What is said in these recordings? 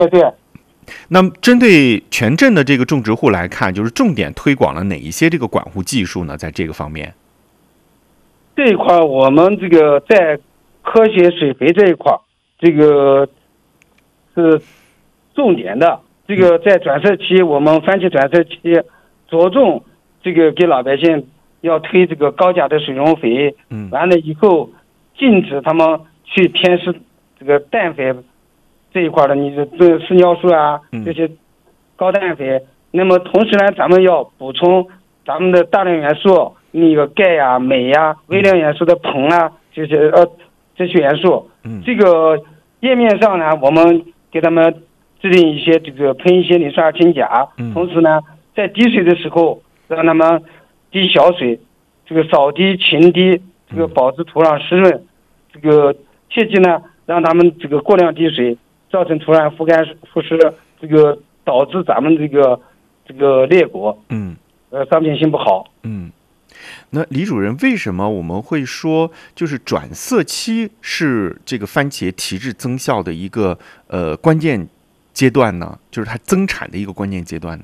对。 那么针对全镇的这个种植户来看，就是重点推广了哪一些这个管护技术呢？在这个方面， 这一块我们这个在科学水培这一块，这个是重点的。这个在转色期，我们番茄转色期着重这个给老百姓要推这个高钾的水溶肥，完了以后禁止他们去偏施这个氮肥这一块的，你这饲尿素啊这些高氮肥。那么同时呢，咱们要补充咱们的大量元素，那个钙呀、镁呀、微量元素的硼啊，这些元素。这个页面上呢，我们给他们制定一些这个喷一些磷酸二氢钾，同时呢，在滴水的时候让他们滴小水，这个少滴勤滴，这个保持土壤湿润。这个切记呢，让他们这个过量滴水，造成土壤腐蚀，这个导致咱们这个裂果，商品性不好。 那李主任，为什么我们会说就是转色期是这个番茄提质增效的一个关键阶段呢？就是它增产的一个关键阶段呢？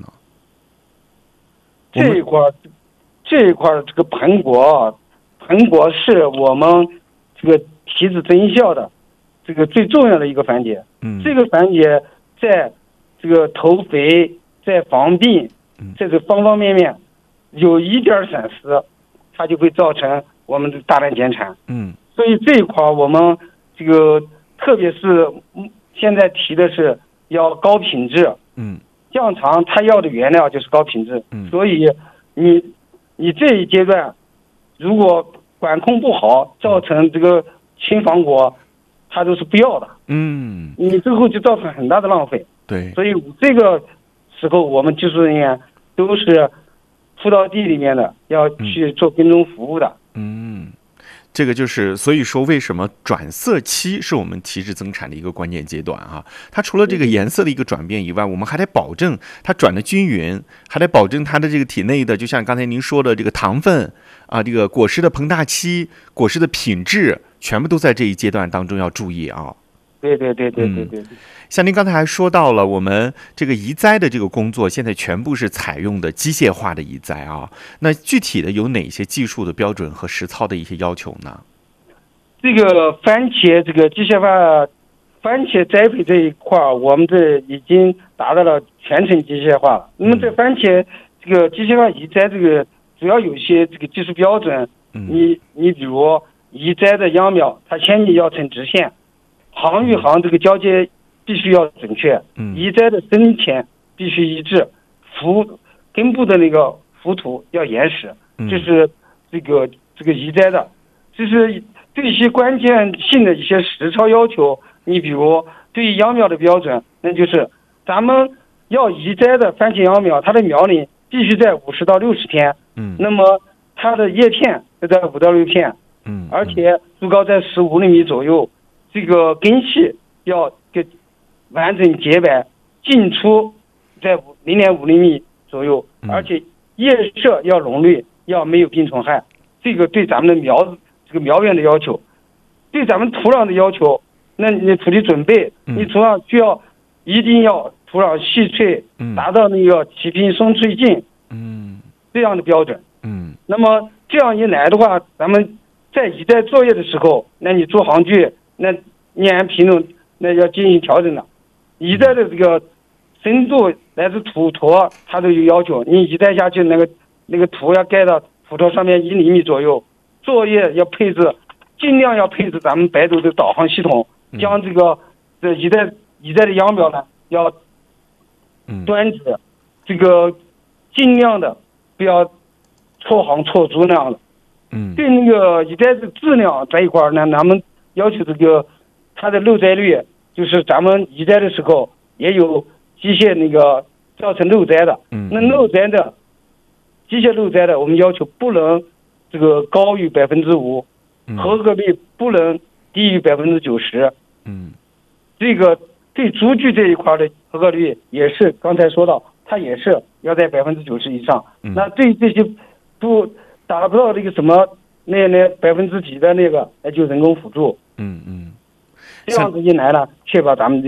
这一块这个盆果是我们这个提质增效的这个最重要的一个环节。这个环节在这个投肥、在防病，这个方方面面有一点闪失，它就会造成我们的大量减产。所以这一块我们这个特别是现在提的是要高品质。酱厂它要的原料就是高品质。所以你这一阶段如果管控不好，造成这个青黄果，它都是不要的。你最后就造成很大的浪费。 对， 所以这个时候我们技术人员都是铺到地里面的，要去做跟踪服务的。 这个就是所以说为什么转色期是我们提质增产的一个关键阶段啊。它除了这个颜色的一个转变以外，我们还得保证它转的均匀，还得保证它的这个体内的，就像刚才您说的这个糖分啊，这个果实的膨大期、果实的品质，全部都在这一阶段当中要注意啊。 对。 像您刚才还说到了，我们这个移栽的这个工作，现在全部是采用的机械化的移栽啊。那具体的有哪些技术的标准和实操的一些要求呢？ 这个番茄这个机械化，番茄栽培这一块，我们这已经达到了全程机械化了。那么在番茄这个机械化移栽这个主要有一些这个技术标准。你比如移栽的秧苗，它前期要成直线，行与行这个交接必须要准确，移栽的深浅必须一致，根部的那个浮土要严实，这是这个移栽的。就是对一些关键性的一些实操要求，你比如对于秧苗的标准，那就是咱们要移栽的番茄秧苗，它的苗龄必须在50到60天，那么它的叶片要在5到6片，而且树高在15厘米左右，这个根系要完整洁白，进出在0.5厘米左右，而且叶色要浓绿，要没有病虫害。这个对咱们的苗源的要求，对咱们土壤的要求，那你土地准备，你土壤一定要土壤细脆，达到那个起平松脆劲，这样的标准。那么这样一来的话，咱们在移栽作业的时候，那你做行距，那你按品种那要进行调整的。移栽的这个深度来自土坨，它都有要求。你移栽下去那个土要盖到土坨上面1厘米左右。作业要尽量要配置咱们百度的导航系统，将这个移栽的秧苗呢要端直，这个尽量的不要错行错株那样的。对那个移栽的质量这一块呢，咱们要求这个它的漏栽率，就是咱们移栽的时候也有机械那个造成漏栽的，那机械漏栽的，我们要求不能这个高于5%，合格率不能低于90%。这个对株距这一块的合格率也是刚才说到，它也是要在90%以上。那对这些不达不到这个什么那%几的那个，那就人工辅助。这样子一来呢，确保咱们这个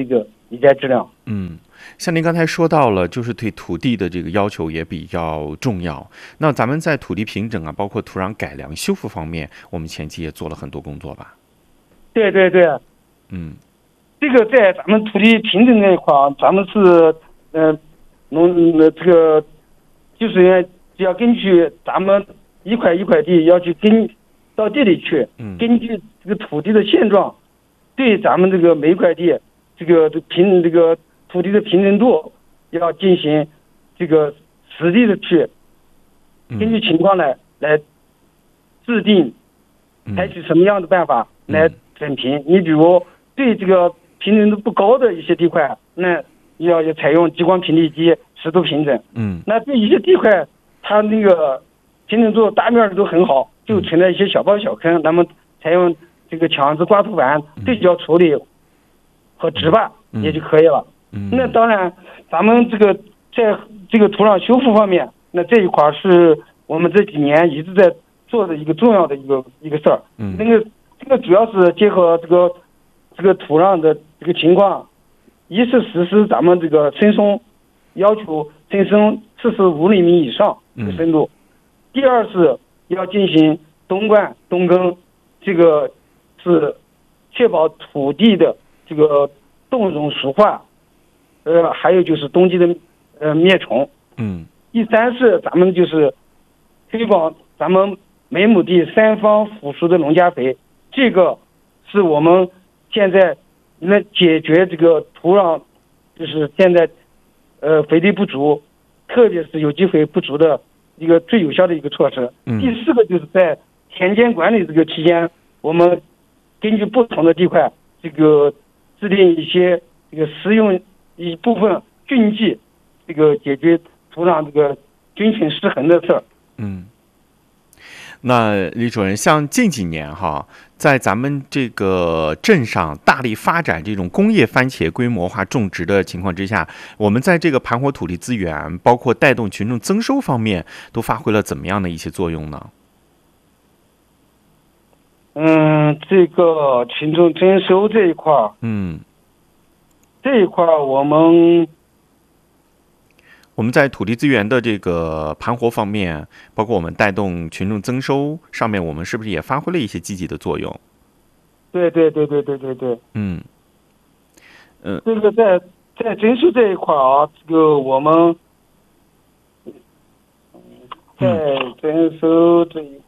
移栽质量。 像您刚才说到了，就是对土地的这个要求也比较重要。那咱们在土地平整啊，包括土壤改良、修复方面，我们前期也做了很多工作吧？ 对对对，这个在咱们土地平整这一块啊，咱们是这个技术人员只要根据咱们一块一块地要去到地里去，根据这个土地的现状，对咱们这个每一块地这个土地的平整度要进行这个实地的去根据情况来制定采取什么样的办法来整平。你比如对这个平整度不高的一些地块，那要采用激光平地机适度平整。那对一些地块它那个平整度大面积都很好，就存在一些小包小坑，那么采用这个强制刮土板对角处理和植坝也就可以了。那当然咱们这个在这个土壤修复方面，那这一块是我们这几年一直在做的一个重要的一个事儿。这个主要是结合这个土壤的这个情况，一是实施咱们这个深松，要求深松45厘米以上的深度；第二是要进行冬灌冬耕，这个是确保土地的这个冻溶熟化，还有就是冬季的灭虫。第三是咱们就是推广咱们每亩地3方腐熟的农家肥，这个是我们现在来解决这个土壤就是现在肥力不足，特别是有机肥不足的一个最有效的一个措施。第四个就是在田间管理这个期间，我们根据不同的地块这个制定一些这个施用一部分菌剂，这个解决土壤这个菌群失衡的事儿。 那李主任，像近几年哈，在咱们这个镇上大力发展这种工业番茄规模化种植的情况之下，我们在这个盘活土地资源，包括带动群众增收方面，都发挥了怎么样的一些作用呢？ 这个群众增收这一块，这一块我们在土地资源的这个盘活方面，包括我们带动群众增收上面，我们是不是也发挥了一些积极的作用？ 对。这个在增收这一块啊，这个我们在增收这一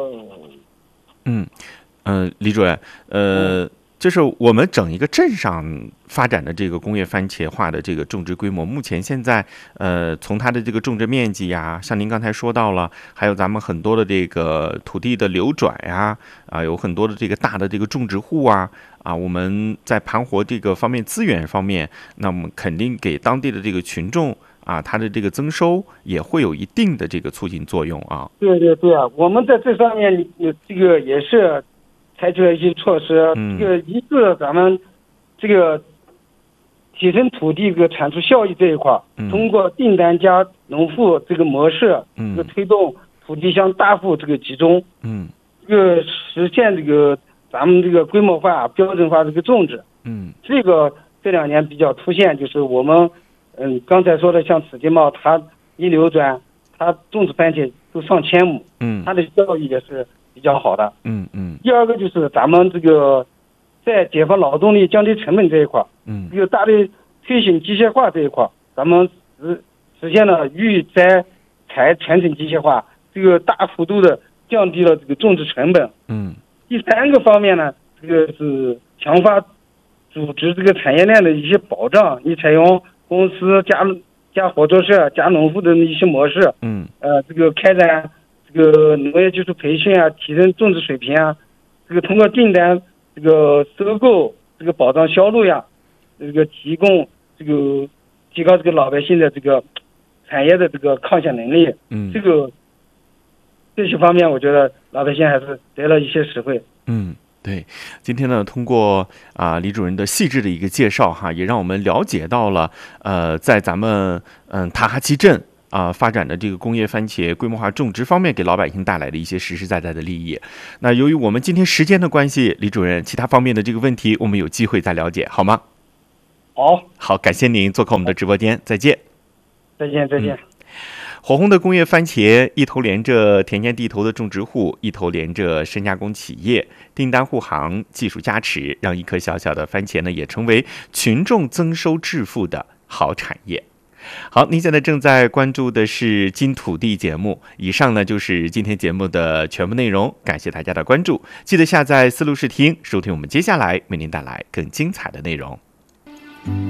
块， 李主任，就是我们整一个镇上发展的这个工业番茄化的这个种植规模，目前现在从它的这个种植面积呀，像您刚才说到了，还有咱们很多的这个土地的流转呀，有很多的这个大的这个种植户啊，我们在盘活这个方面资源方面，那么肯定给当地的这个群众它的这个增收也会有一定的这个促进作用啊。 对啊，我们在这上面这个也是采取了一些措施，这个一是咱们这个提升土地这个产出效益这一块，通过订单加农户这个模式，这个推动土地向大户这个集中，这个实现这个咱们这个规模化、标准化这个种植，这个这2年比较凸显，就是我们刚才说的像此地贸，它一流转，它种植番茄都上千亩，它的效益也是比较好的。第二个就是咱们这个在解放劳动力、降低成本这一块，这个大力推行机械化这一块，咱们实现了育栽采全程机械化，这个大幅度的降低了这个种植成本。第三个方面呢，这个是强化组织这个产业链的一些保障，你采用公司加合作社加农户的一些模式，这个开展这个农业技术培训啊，提升种植水平啊，这个通过订单这个收购这个保障销路呀，这个提供这个提高这个老百姓的这个产业的这个抗险能力，这些方面我觉得老百姓还是得了一些实惠。 对，今天呢，通过李主任的细致的一个介绍哈，也让我们了解到了在咱们塔哈齐镇发展的这个工业番茄规模化种植方面，给老百姓带来的一些实实在在的利益。那由于我们今天时间的关系，李主任其他方面的这个问题，我们有机会再了解，好吗？ 好，感谢您做客我们的直播间，再见。 再见。 火红的工业番茄一头连着田间地头的种植户，一头连着深加工企业，订单护航，技术加持，让一颗小小的番茄呢，也成为群众增收致富的好产业。好，您现在正在关注的是金土地节目。以上呢就是今天节目的全部内容，感谢大家的关注，记得下载思路视听，收听我们接下来为您带来更精彩的内容。